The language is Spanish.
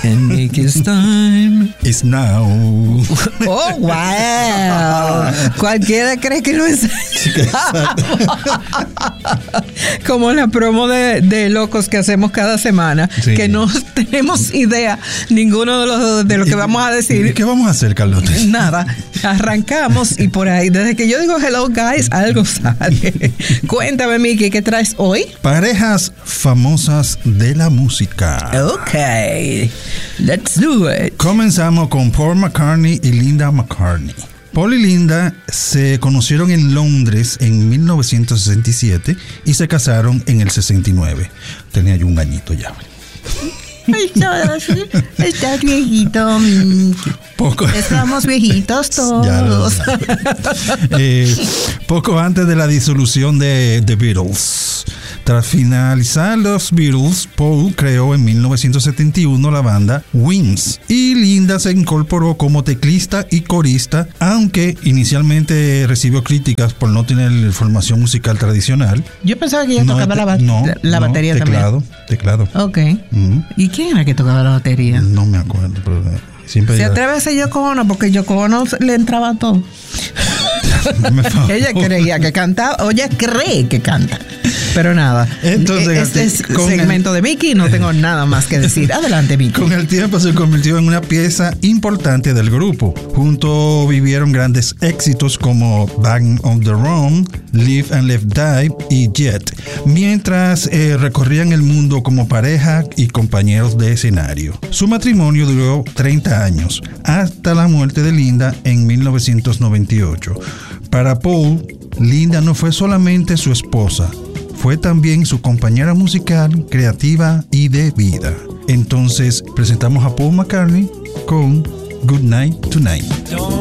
And Mickey's time is now. Oh, wow. Cualquiera cree que no es. Como la promo de locos que hacemos cada semana, sí, que no tenemos idea ninguno de lo que vamos a decir. ¿Y qué vamos a hacer, Carlota? Nada. Arrancamos y por ahí, desde que yo digo hello guys, algo sale. Cuéntame, Mickey, ¿qué traes hoy? Parejas famosas de la música. Ok, let's do it. Comenzamos con Paul McCartney y Linda McCartney. Paul y Linda se conocieron en Londres en 1967 y se casaron en el 69. Tenía yo un añito ya. Estás viejito, poco. Estamos viejitos todos. Poco antes de la disolución de The Beatles. Tras finalizar los Beatles, Paul creó en 1971 la banda Wings y Linda se incorporó como teclista y corista, aunque inicialmente recibió críticas por no tener formación musical tradicional. Yo pensaba que ella tocaba la batería teclado. Ok. ¿Y quién era que tocaba la batería? No me acuerdo, pero siempre se atreve a ser Yoko Ono, porque Yoko Ono le entraba todo. Ella creía que cantaba, o ella cree que canta. Pero nada, entonces, este es segmento de Mickey, no tengo nada más que decir. Adelante, Mickey. Con el tiempo se convirtió en una pieza importante del grupo. Juntos vivieron grandes éxitos como Bang on the Run, Live and Let Die y Jet, mientras recorrían el mundo como pareja y compañeros de escenario. Su matrimonio duró 30 años, hasta la muerte de Linda en 1998. Para Paul, Linda no fue solamente su esposa, fue también su compañera musical, creativa y de vida. Entonces presentamos a Paul McCartney con Good Night Tonight.